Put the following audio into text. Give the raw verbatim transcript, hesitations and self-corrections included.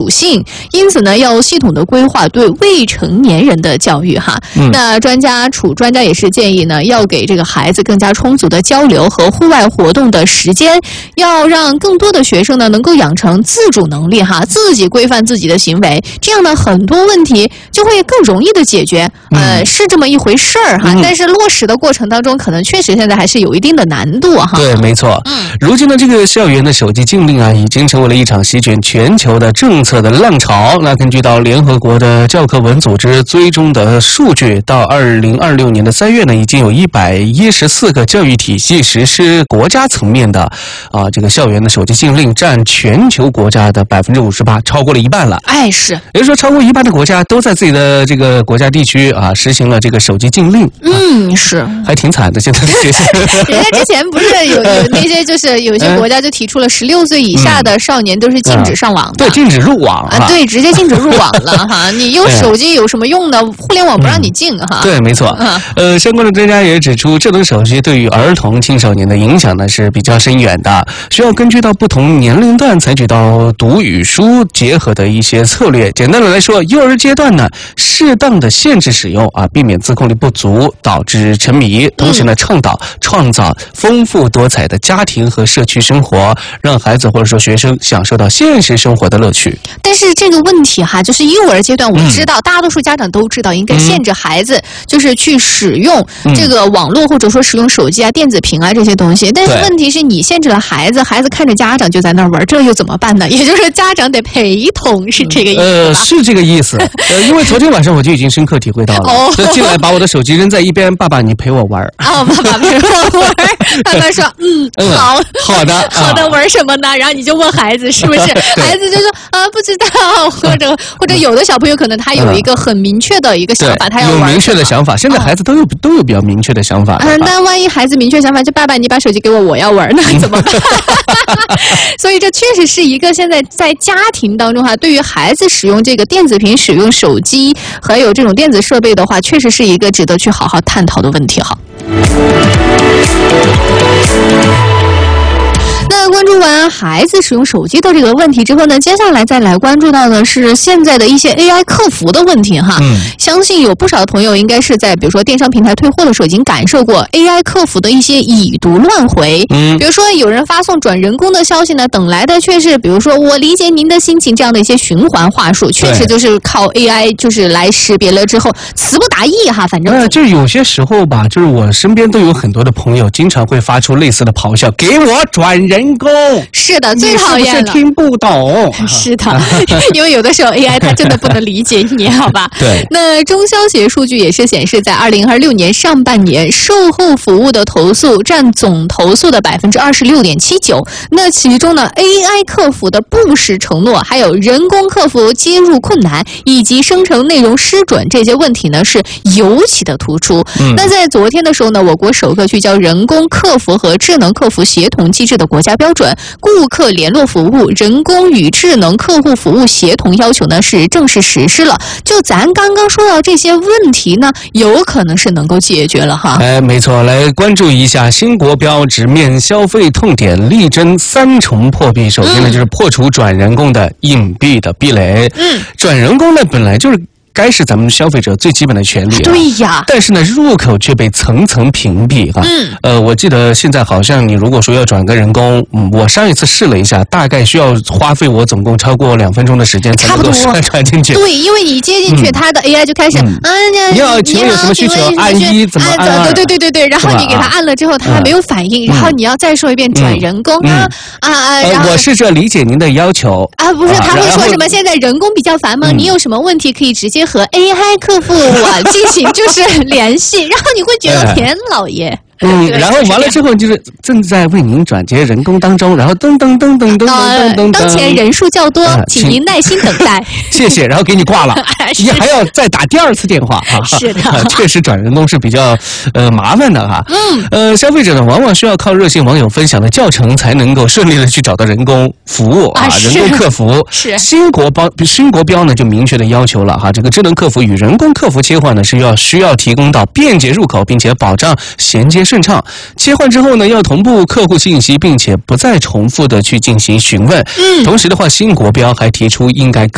属性，因此呢，要系统的规划对未成年人的教育哈。嗯、那专家处专家也是建议呢，要给这个孩子更加充足的交流和户外活动的时间，要让更多的学生呢能够养成自主能力哈，自己规范自己的行为，这样呢很多问题就会更容易的解决。呃，嗯、是这么一回事儿哈，嗯、但是落实的过程当中，可能确实现在还是有一定的难度哈。 对，没错。嗯，如今的这个校园的手机禁令啊，已经成为了一场席卷全球的政策的浪潮。那根据到联合国的教科文组织追踪的数据，到二零二六年的三月呢，已经有一百一十四个教育体系实施国家层面的啊这个校园的手机禁令，占全球国家的百分之五十八，超过了一半了。 哎，是， 也就是说，超过一半的国家都在自己的这个国家地区啊实行了这个手机禁令。 嗯，是， 还挺惨的。现在这些， 人家之前不是有有那些，就是有些国家就提出了十六岁以下的少年都是禁止上网的， 嗯、对，禁止入网啊，对，直接禁止入网了哈。你用手机有什么用呢？互联网不让你进哈。 对，没错。嗯、呃，相关的专家也指出，智能手机对于儿童、青少年的影响呢是比较深远的，需要根据到不同年龄段采取到读与书结合的一些策略。简单的来说，幼儿阶段呢，适当的限制使用啊，避免自控力不足导致沉迷，同时呢，倡导创造丰富多彩的家庭和社区生活，让孩子或者说学生享受到现实生活的乐趣。 但是这个问题哈，就是幼儿阶段，我知道、嗯、大多数家长都知道，应该限制孩子就是去使用这个网络或者说使用手机啊、电子屏啊这些东西。但是问题是你限制了孩子，孩子看着家长就在那儿玩，这又怎么办呢？也就是家长得陪同，是这个意思吧？ 呃，是这个意思。呃，因为昨天晚上我就已经深刻体会到了，哦、就进来把我的手机扔在一边，爸爸你陪我玩。 哦，爸爸陪我玩。爸爸说，嗯，嗯好， 好的， 好的，玩什么呢？然后你就问孩子是不是？孩子就说啊，不知道，或者或者有的小朋友可能他有一个很明确的一个想法，他要玩。 有明确的想法，现在孩子都有、哦、都有比较明确的想法。 嗯，但万一孩子明确想法，就爸爸你把手机给我，我要玩，那怎么办？所以这确实是一个现在在家庭当中哈，对于孩子使用这个电子屏、使用手机还有这种电子设备的话，确实是一个值得去好好探讨的问题哈。那关注完孩子使用手机的这个问题之后呢，接下来再来关注到的是现在的一些 A I 客服的问题哈。嗯，相信有不少的朋友应该是在比如说电商平台退货的时候已经感受过 A I 客服的一些已读乱回。嗯，比如说有人发送转人工的消息呢，等来的却是比如说我理解您的心情这样的一些循环话术，确实就是靠 A I 就是来识别了之后词不达意哈，反正。 呃，就有些时候吧，就是我身边都有很多的朋友经常会发出类似的咆哮，给我转人。人工是的，最讨厌了。 你是不是听不懂？ 是的，因为有的时候 A I 它真的不能理解你，好吧？ 对。 那中消协数据也是显示，在二零二六年上半年，售后服务的投诉占总投诉的百分之二十六点七九。那其中呢 ，A I 客服的不实承诺，还有人工客服接入困难，以及生成内容失准这些问题呢，是尤其的突出。嗯、那在昨天的时候呢，我国首个聚焦人工客服和智能客服协同机制的国家标准顾客联络服务人工与智能客户服务协同要求呢是正式实施了。就咱刚刚说到这些问题呢，有可能是能够解决了哈。 哎，没错，来关注一下新国标直面消费痛点，力争三重破壁。首先呢，就是破除转人工的隐蔽的壁垒。嗯，转人工呢本来就是该是咱们消费者最基本的权利、啊， 对呀。 但是呢，入口却被层层屏蔽哈、啊。嗯。呃，我记得现在好像你如果说要转个人工，嗯，我上一次试了一下，大概需要花费我总共超过两分钟的时间才能够传进去。 对，因为你接进去，嗯、它的 A I 就开始，嗯， 嗯你好，请问有什么需求？按一怎么按二？ 对对对对对，然后你给他按了之后，他还没有反应，嗯、然后你要再说一遍转人工啊、嗯、啊啊！ 呃，我试着理解您的要求啊，不是，他会说什么？现在人工比较繁忙，你有什么问题可以直接和 A I 客服我进行就是联系，然后你会觉得田老爷。 嗯，然后完了之后就是正在为您转接人工当中，然后噔噔噔噔噔噔噔， 当前人数较多，呃、请您耐心等待。 谢谢，然后给你挂了，你还要再打第二次电话啊？ 是的， 啊、确实转人工是比较呃麻烦的哈。嗯，呃，消费者呢往往需要靠热心网友分享的教程才能够顺利的去找到人工服务啊，啊人工客服。 是新国标新国标呢就明确的要求了哈，这个智能客服与人工客服切换呢是要需要提供到便捷入口，并且保障衔接顺畅。切换之后呢，要同步客户信息，并且不再重复的去进行询问。嗯，同时的话，新国标还提出应该